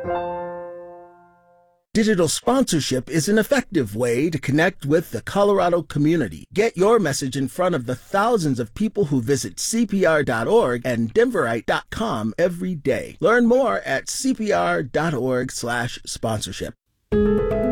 Digital sponsorship is an effective way to connect with the Colorado community. Get your message in front of the thousands of people who visit CPR.org and Denverite.com every day. Learn more at CPR.org/sponsorship.